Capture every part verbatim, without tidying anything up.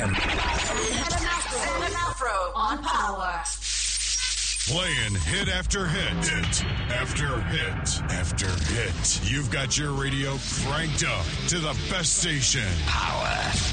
M. An Afro on Power. Playing hit after hit, hit after hit after hit. You've got your radio cranked up to the best station. Power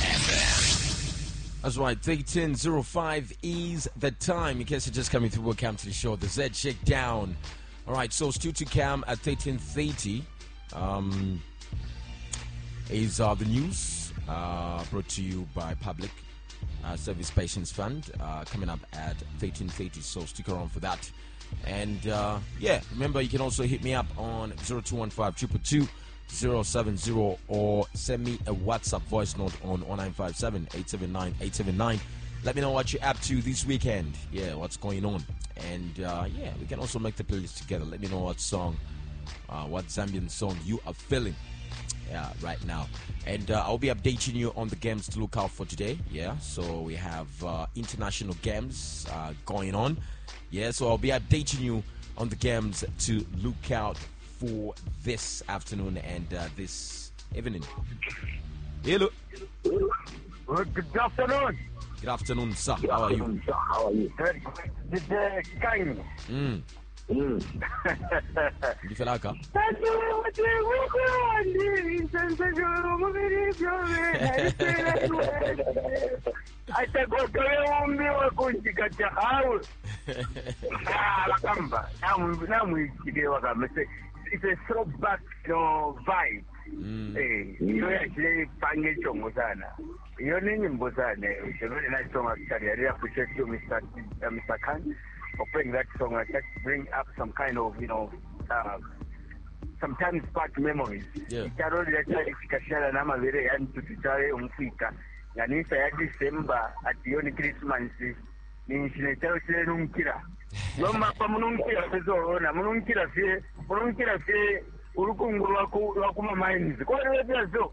F M. That's right, thirteen oh five is the time. In case you're just coming through, welcome to the show, the Z Shakedown. All right, so Stu to Cam at thirteen thirty um, is uh, the news uh, brought to you by Public uh, Service Pensions Fund uh, coming up at thirteen thirty, so stick around for that. And uh, yeah, remember you can also hit me up on zero two one five two two two zero seven zero or send me a WhatsApp voice note on oh nine five seven eight seven nine eight seven nine. Let me know what you're up to this weekend. Yeah, what's going on. And uh, yeah, we can also make the playlist together. Let me know what song, uh, what Zambian song you are feeling yeah, right now. And uh, I'll be updating you on the games to look out for today. Yeah, so we have uh, international games uh, going on. Yeah, so I'll be updating you on the games to look out for this afternoon and uh, this evening. Hello. Good afternoon. Good afternoon, sir. How are you? How are you? This is kind. Mm. Mm. You feel like I said, go to me or going to get your house. Ah, Wakamba. Now we it's a throwback, you know, vibe. Eh, you actually find it on Mozana. Your name in Bozana, it's a very nice song actually. I really appreciate you, Mister Uh, Mister Khan, for playing that song. I just bring up some kind of, you know, uh, sometimes spark memories. Yeah. Carol actually Kashara Nama very and to Tare Umfika. Yanisa ya December at the only Christmas ni Shinetaro Nunkira. Loma Pamunkira Pezona, Munkira Fe, Munkira Fe, Urukungu Lakuma Mines. What do you do?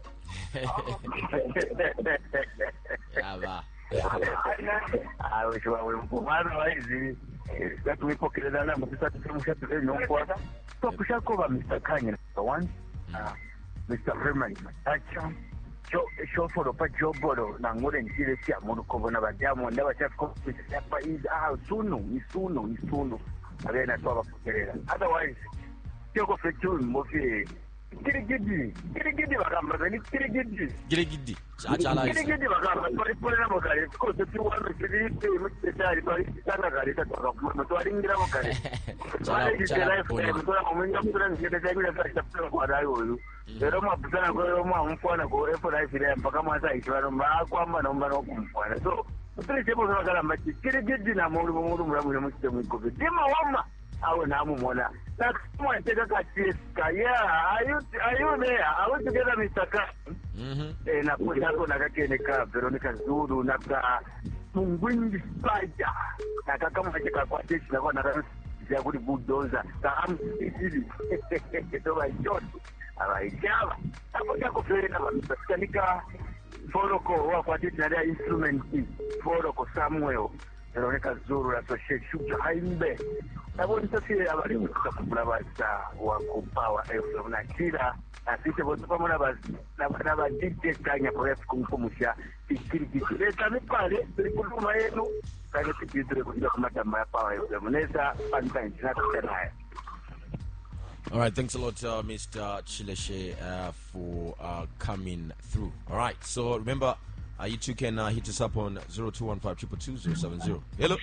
I wish I was that we pocket the number to start to no quarter. So Pushakova, Mister Kanye, the one, Mister Herman, Acha. Show for the job bodo Nangoran Siricia Monokovana Bajamo never just copies is out sooner, is sooner, is sooner. Then I thought of otherwise, Toko Fetun, Mofi, Kirigidi, Kirigidi Bagamba, Kirigidi, Girigidi, Achala, Kirigidi Bagamba, but it's Polamaka, of course, if you want to see the Sari, but it's Sanagari, that's what I'm doing. Why is the life when I'm going to get a regular what I will. The Roma Putana Roma Mfana go for life in Pakamata, Kwama, number of Mfana. So, three people are going to get dinner more than Dima our Namumona. That's why I take a catch. Yeah, are you are you there? I want to get a Mister Khan. And I put that on a Keneka, Veronica Zulu, Naka, Mungwing Spider. Nakakama take a quotation of another good bulldozer. I'm easy. So I shot. Alright, Ako Mister Kanika, Foroko, what is another instrument? Foroko Samuel, Veronica Zuru Associate Shuja Haimbe. I want to say about him Bravasta, Waku Power from Nakira, and this was the Pamabas, Nava did Kanya for Kumusha, Tikiri, Pale, the Pulumaeno, kind of the Power, the Monesa, and Tanzania. All right, thanks a lot, uh, Mister Chileshe, uh, for uh, coming through. All right, so remember, uh, you two can uh, hit us up on zero two one five two two two zero seven zero. Hello.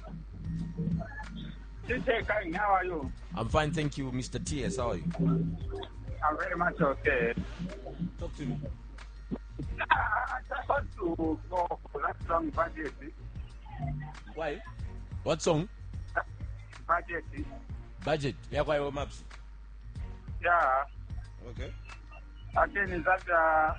How are you? I'm fine, thank you, Mister T S. How are you? I'm very much okay. Talk to me. I just want to go for that song, Budget. Why? What song? Budget. Budget. Yeah, why maps? Yeah. Okay. Again, is that uh,